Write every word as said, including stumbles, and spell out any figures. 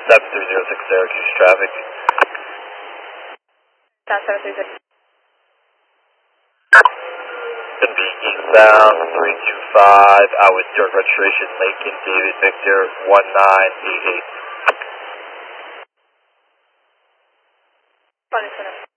seven three zero six Syracuse traffic. Down seven three zero. Gonna be eastbound three two five, out with York registration, Lincoln David Victor one nine eight eight. Funny,